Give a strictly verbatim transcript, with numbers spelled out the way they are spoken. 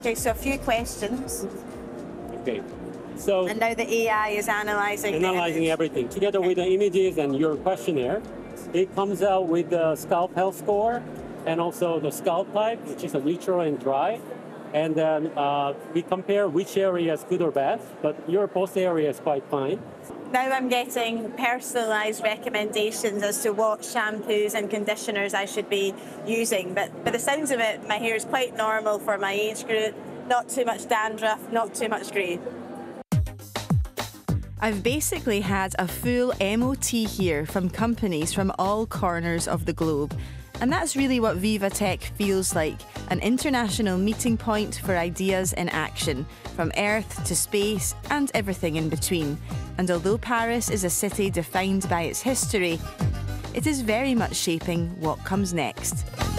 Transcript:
Okay, so a few questions. Okay. So And now the A I is analysing analyzing everything together Okay. with the images and your questionnaire. It comes out with the scalp health score and also the scalp type, which is a neutral and dry. And then uh, we compare which area is good or bad, but your post area is quite fine. Now I'm getting personalised recommendations as to what shampoos and conditioners I should be using. But by the sounds of it, my hair is quite normal for my age group. Not too much dandruff, not too much grey. I've basically had a full M O T here from companies from all corners of the globe. And that's really what Viva Tech feels like, an international meeting point for ideas in action, from Earth to space and everything in between. And although Paris is a city defined by its history, it is very much shaping what comes next.